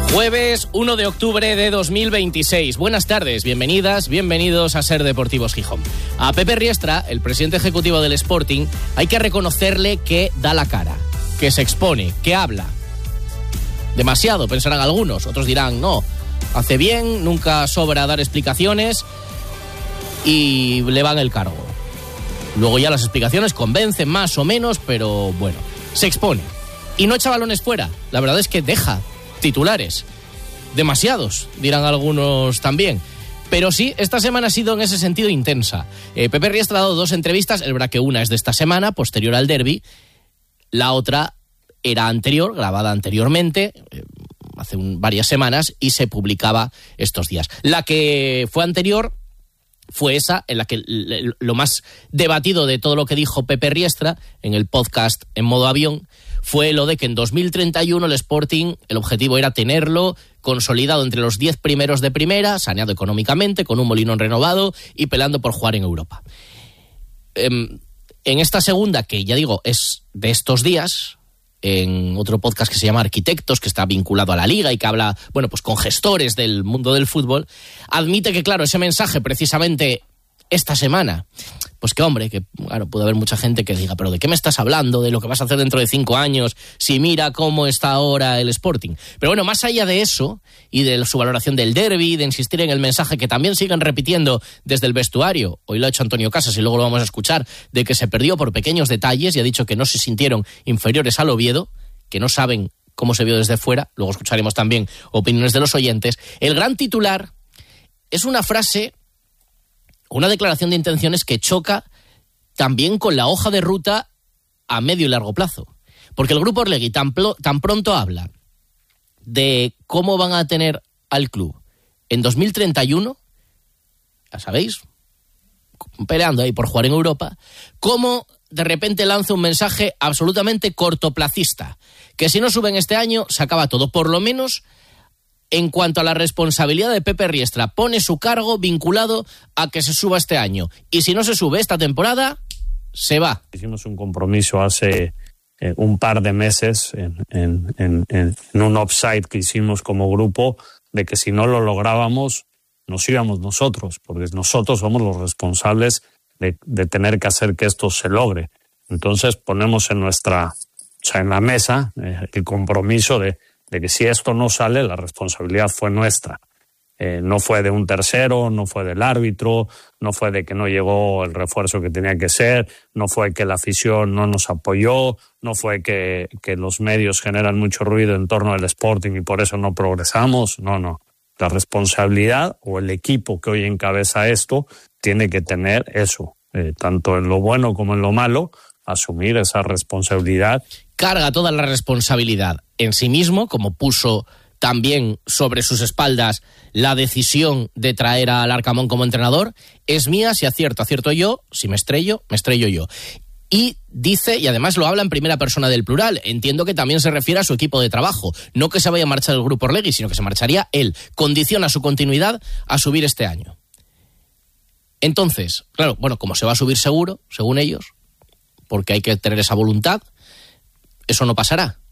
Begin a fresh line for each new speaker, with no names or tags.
Jueves 1 de octubre de 2026. Buenas tardes, bienvenidas, bienvenidos a Ser Deportivos Gijón. A Pepe Riestra, el presidente ejecutivo del Sporting, hay que reconocerle que da la cara, que se expone, que habla. Demasiado, pensarán algunos, otros dirán, no, hace bien, nunca sobra dar explicaciones y le van el cargo. Luego ya las explicaciones convencen más o menos, pero bueno, se expone. Y no echa balones fuera, la verdad es que deja titulares. Demasiados, dirán algunos también. Pero sí, esta semana ha sido en ese sentido intensa. Pepe Riestra ha dado 2 entrevistas, es verdad que una es de esta semana, posterior al derbi. La otra era anterior, grabada anteriormente, hace varias semanas, y se publicaba estos días. La que fue anterior fue esa, en la que lo más debatido de todo lo que dijo Pepe Riestra en el podcast En Modo Avión fue lo de que en 2031 el Sporting, el objetivo era tenerlo consolidado entre los 10 primeros de primera, saneado económicamente, con un Molinón renovado y peleando por jugar en Europa. En esta segunda, que ya digo, es de estos días, en otro podcast que se llama Arquitectos, que está vinculado a la Liga y que habla, bueno, pues con gestores del mundo del fútbol, admite que, claro, ese mensaje precisamente esta semana, pues que hombre, que claro, puede haber mucha gente que diga, pero ¿de qué me estás hablando? ¿De lo que vas a hacer dentro de 5 años? Si mira cómo está ahora el Sporting. Pero bueno, más allá de eso, y de su valoración del derbi, de insistir en el mensaje que también siguen repitiendo desde el vestuario, hoy lo ha hecho Antonio Casas y luego lo vamos a escuchar, de que se perdió por pequeños detalles y ha dicho que no se sintieron inferiores al Oviedo, que no saben cómo se vio desde fuera, luego escucharemos también opiniones de los oyentes. El gran titular es una frase, una declaración de intenciones que choca también con la hoja de ruta a medio y largo plazo. Porque el Grupo Orlegui tan pronto habla de cómo van a tener al club en 2031, ya sabéis, peleando ahí por jugar en Europa, como de repente lanza un mensaje absolutamente cortoplacista, que si no suben este año se acaba todo, por lo menos en cuanto a la responsabilidad de Pepe Riestra. Pone su cargo vinculado a que se suba este año. Y si no se sube esta temporada, se va.
Hicimos un compromiso hace un par de meses en un offside que hicimos como grupo, de que si no lo lográbamos, nos íbamos nosotros, porque nosotros somos los responsables de tener que hacer que esto se logre. Entonces ponemos en la mesa el compromiso de que si esto no sale, la responsabilidad fue nuestra. No fue de un tercero, no fue del árbitro, no fue de que no llegó el refuerzo que tenía que ser, no fue que la afición no nos apoyó, no fue que los medios generan mucho ruido en torno al Sporting y por eso no progresamos. No. La responsabilidad o el equipo que hoy encabeza esto tiene que tener eso, tanto en lo bueno como en lo malo, asumir esa responsabilidad.
Carga toda la responsabilidad en sí mismo, como puso también sobre sus espaldas la decisión de traer al Arcamón como entrenador. Es mía, si acierto yo, si me estrello yo. Y dice, y además lo habla en primera persona del plural, entiendo que también se refiere a su equipo de trabajo, no que se vaya a marchar el Grupo Orlegui, sino que se marcharía él. Condiciona su continuidad a subir este año. Entonces, claro, bueno, como se va a subir seguro, según ellos, porque hay que tener esa voluntad, eso no pasará.